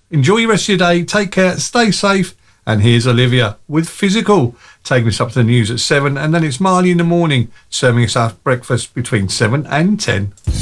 Enjoy your rest of your day. Take care. Stay safe. And here's Olivia with Physical, taking us up to the news at 7. And then it's Marley in the morning, serving us our breakfast between 7 and 10.